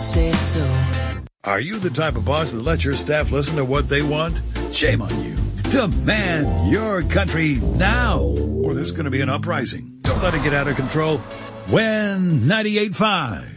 say so. Are you the type of boss that lets your staff listen to what they want? Shame on you. Demand your country now, or there's going to be an uprising. Don't let it get out of control. Win 98.5.